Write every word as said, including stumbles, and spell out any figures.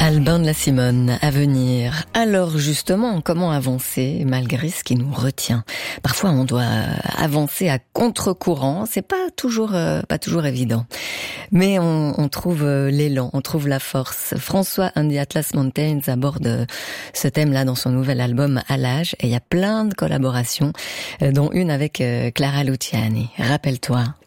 Albin de la Simone, à venir. Alors justement, comment avancer malgré ce qui nous retient? Parfois, on doit avancer à contre-courant. C'est pas toujours, euh, pas toujours évident. Mais on, on trouve l'élan, on trouve la force. François and the Atlas Mountains aborde ce thème-là dans son nouvel album À l'âge. Et il y a plein de collaborations, dont une avec Clara Luciani. Rappelle-toi.